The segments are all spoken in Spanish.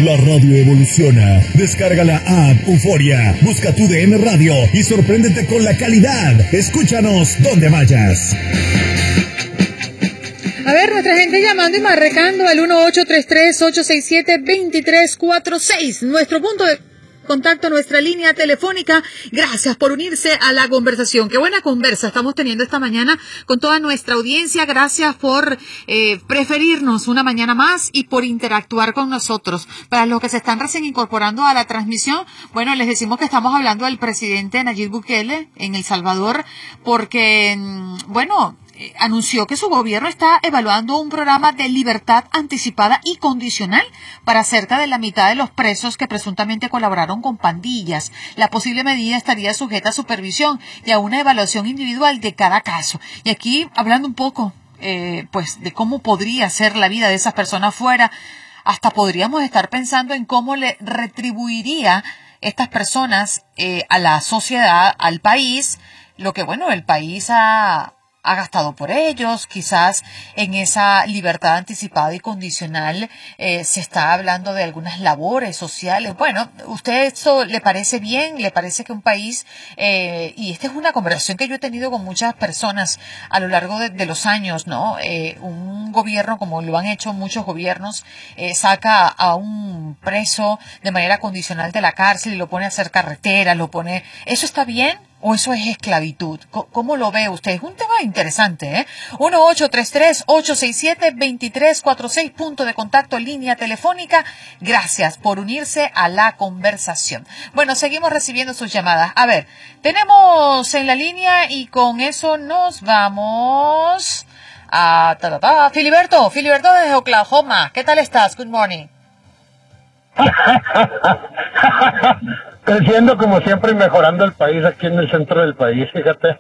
La radio evoluciona. Descarga la app Euforia. Busca tu DN Radio y sorpréndete con la calidad. Escúchanos donde vayas. A ver, nuestra gente llamando y marcando al 1833-867-2346. Nuestro punto de contacto, nuestra línea telefónica. Gracias por unirse a la conversación. Qué buena conversa estamos teniendo esta mañana con toda nuestra audiencia. Gracias por preferirnos una mañana más y por interactuar con nosotros. Para los que se están recién incorporando a la transmisión, bueno, les decimos que estamos hablando del presidente Nayib Bukele en El Salvador porque, bueno, anunció que su gobierno está evaluando un programa de libertad anticipada y condicional para cerca de la mitad de los presos que presuntamente colaboraron con pandillas. La posible medida estaría sujeta a supervisión y a una evaluación individual de cada caso. Y aquí, hablando un poco, pues, de cómo podría ser la vida de esas personas fuera, hasta podríamos estar pensando en cómo le retribuiría estas personas a la sociedad, al país, lo que, bueno, el país ha gastado por ellos. Quizás en esa libertad anticipada y condicional se está hablando de algunas labores sociales. Bueno, ¿usted esto le parece bien? ¿Le parece que un país, y esta es una conversación que yo he tenido con muchas personas a lo largo de los años, ¿no? Un gobierno, como lo han hecho muchos gobiernos, saca a un preso de manera condicional de la cárcel y lo pone a hacer carretera, ¿eso está bien? ¿O eso es esclavitud? ¿Cómo lo ve usted? Es un tema interesante, ¿eh? 1833-867-2346, punto de contacto, línea telefónica. Gracias por unirse a la conversación. Bueno, seguimos recibiendo sus llamadas. A ver, tenemos en la línea y con eso nos vamos a Filiberto desde Oklahoma. ¿Qué tal estás? Good morning. Creciendo como siempre y mejorando el país aquí en el centro del país, fíjate.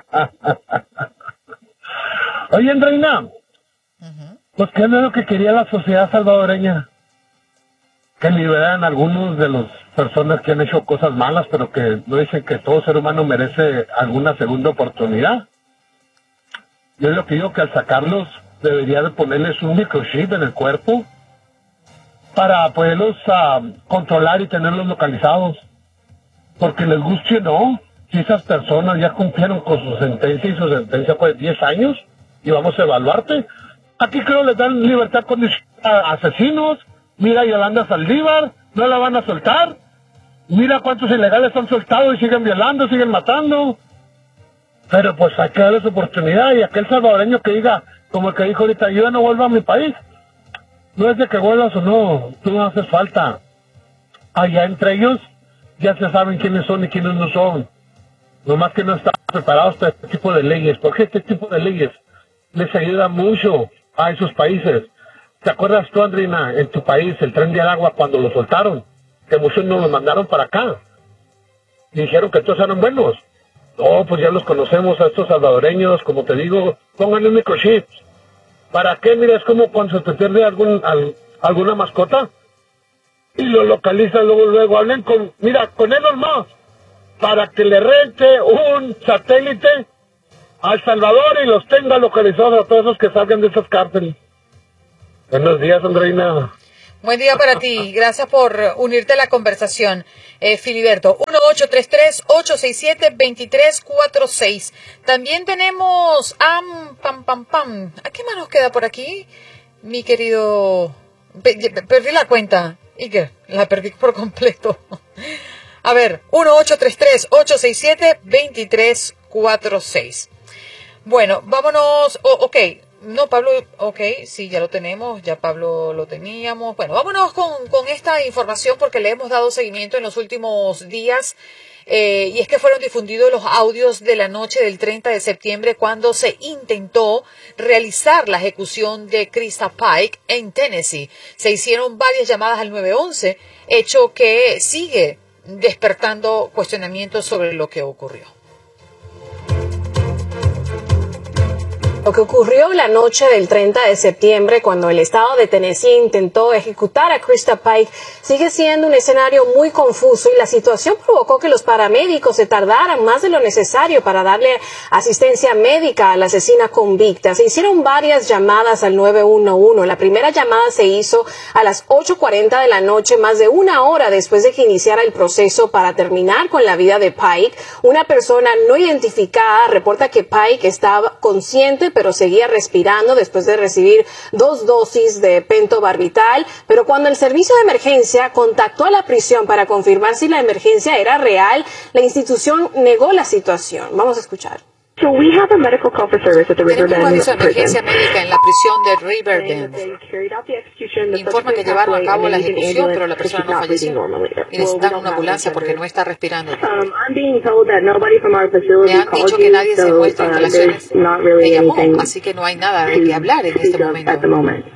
Oye, Andreina, pues ¿qué es lo que quería la sociedad salvadoreña? Que liberaran a algunos de las personas que han hecho cosas malas, pero que no dicen que todo ser humano merece alguna segunda oportunidad. Yo lo que digo que al sacarlos debería de ponerles un microchip en el cuerpo para poderlos controlar y tenerlos localizados. Porque les guste o no, si esas personas ya cumplieron con su sentencia y su sentencia fue 10 años y vamos a evaluarte. Aquí creo les dan libertad condicional a asesinos. Mira a Yolanda Saldívar, no la van a soltar. Mira cuántos ilegales han soltado y siguen violando, siguen matando. Pero pues hay que darles oportunidad, y aquel salvadoreño que diga, como el que dijo ahorita, yo no vuelvo a mi país. No es de que vuelvas o no, tú no haces falta. Allá entre ellos ya se saben quiénes son y quiénes no son. Nomás que no están preparados para este tipo de leyes, porque este tipo de leyes les ayuda mucho a esos países. ¿Te acuerdas tú, Andrina, en tu país, el Tren de Aragua, cuando lo soltaron? Que muchos nos lo mandaron para acá. Y dijeron que todos eran buenos. No, pues ya los conocemos a estos salvadoreños, como te digo, pónganle microchips. ¿Para qué? Mira, es como cuando se te pierde alguna mascota y lo localizan luego. Hablen con Elon Musk para que le rente un satélite a El Salvador y los tenga localizados a todos esos que salgan de esas cárceles. Buenos días, Andreina. Buen día para ti. Gracias por unirte a la conversación, Filiberto. 1833-867-2346. También tenemos ¿A qué más nos queda por aquí? Mi querido... Perdí la cuenta. Iker, la perdí por completo. A ver, 1833-867-2346. Bueno, vámonos. Ok. No, Pablo, ok, sí, ya lo tenemos, ya Pablo lo teníamos. Bueno, vámonos con esta información porque le hemos dado seguimiento en los últimos días. Y es que fueron difundidos los audios de la noche del 30 de septiembre cuando se intentó realizar la ejecución de Krista Pike en Tennessee. Se hicieron varias llamadas al 911, hecho que sigue despertando cuestionamientos sobre lo que ocurrió. Lo que ocurrió la noche del 30 de septiembre, cuando el estado de Tennessee intentó ejecutar a Krista Pike, sigue siendo un escenario muy confuso y la situación provocó que los paramédicos se tardaran más de lo necesario para darle asistencia médica a la asesina convicta. Se hicieron varias llamadas al 911. La primera llamada se hizo a las 8:40 de la noche, más de una hora después de que iniciara el proceso para terminar con la vida de Pike. Una persona no identificada reporta que Pike estaba consciente, pero seguía respirando después de recibir 2 dosis de pentobarbital. Pero cuando el servicio de emergencia contactó a la prisión para confirmar si la emergencia era real, la institución negó la situación. Vamos a escuchar. So we have a medical call for service at the Tenemos un Riverdale aviso de emergencia prison. médica en la prisión de Riverdale. Informa que llevaron a cabo la ejecución, pero la persona no falleció. Y necesitan una ambulancia porque no está respirando. Me han dicho que nadie se muestra en instalaciones me llamó, así que no hay nada de qué hablar en este momento.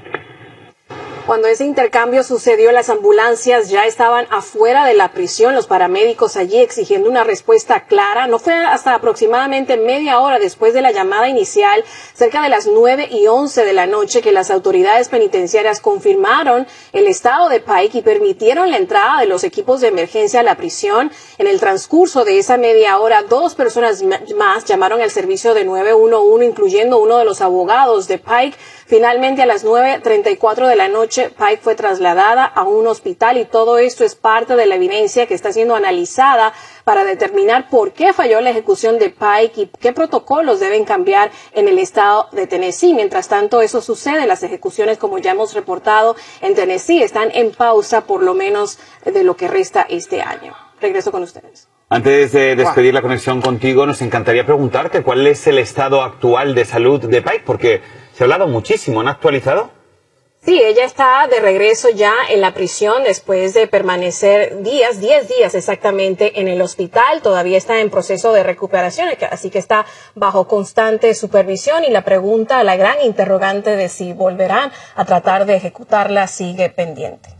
Cuando ese intercambio sucedió, las ambulancias ya estaban afuera de la prisión, los paramédicos allí exigiendo una respuesta clara. No fue hasta aproximadamente media hora después de la llamada inicial, cerca de las 9:11 de la noche, que las autoridades penitenciarias confirmaron el estado de Pike y permitieron la entrada de los equipos de emergencia a la prisión. En el transcurso de esa media hora, 2 personas más llamaron al servicio de 911, incluyendo uno de los abogados de Pike. Finalmente, a las 9:34 de la noche, Pike fue trasladada a un hospital y todo esto es parte de la evidencia que está siendo analizada para determinar por qué falló la ejecución de Pike y qué protocolos deben cambiar en el estado de Tennessee. Mientras tanto, eso sucede. Las ejecuciones, como ya hemos reportado en Tennessee, están en pausa por lo menos de lo que resta este año. Regreso con ustedes. Antes de despedir la conexión contigo, nos encantaría preguntarte cuál es el estado actual de salud de Pike, porque se ha hablado muchísimo, ¿no ha actualizado? Sí, ella está de regreso ya en la prisión después de permanecer 10 días exactamente en el hospital. Todavía está en proceso de recuperación, así que está bajo constante supervisión y la pregunta, la gran interrogante de si volverán a tratar de ejecutarla sigue pendiente.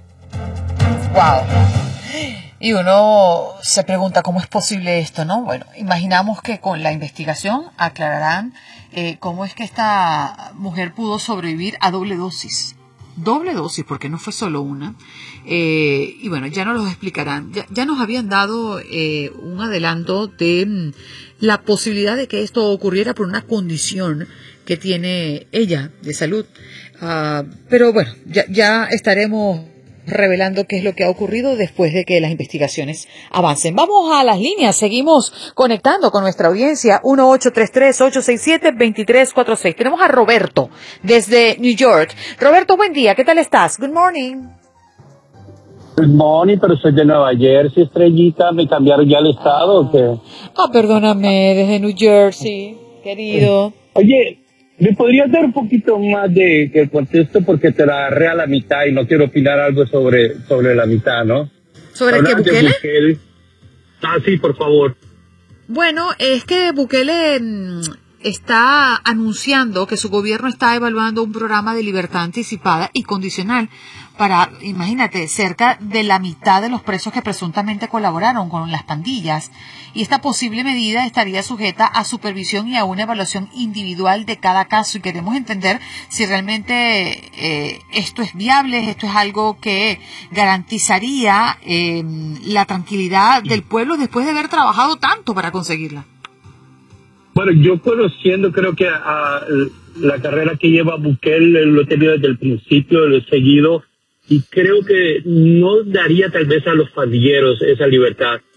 Wow. Y uno se pregunta cómo es posible esto, ¿no? Bueno, imaginamos que con la investigación aclararán cómo es que esta mujer pudo sobrevivir a doble dosis, porque no fue solo una. Y bueno, ya nos lo explicarán. Ya nos habían dado un adelanto de la posibilidad de que esto ocurriera por una condición que tiene ella de salud. Pero bueno, ya estaremos revelando qué es lo que ha ocurrido después de que las investigaciones avancen. Vamos a las líneas, seguimos conectando con nuestra audiencia, 1-833-867-2346. Tenemos a Roberto desde New York. Roberto, buen día, ¿qué tal estás? Good morning. Good morning, pero soy de Nueva Jersey, Estrellita. ¿Me cambiaron ya el estado o qué? Perdóname, desde New Jersey, querido. Oye, ¿me podrías dar un poquito más de el contexto? Porque te la agarré a la mitad y no quiero opinar algo sobre la mitad, ¿no? ¿Sobre qué, Bukele? Sí, por favor. Bueno, es que Bukele está anunciando que su gobierno está evaluando un programa de libertad anticipada y condicional para, imagínate, cerca de la mitad de los presos que presuntamente colaboraron con las pandillas. Y esta posible medida estaría sujeta a supervisión y a una evaluación individual de cada caso. Y queremos entender si realmente esto es viable, esto es algo que garantizaría la tranquilidad del pueblo después de haber trabajado tanto para conseguirla. Bueno, yo conociendo, creo que la carrera que lleva Bukele lo he tenido desde el principio, lo he seguido, y creo que no daría tal vez a los pandilleros esa libertad.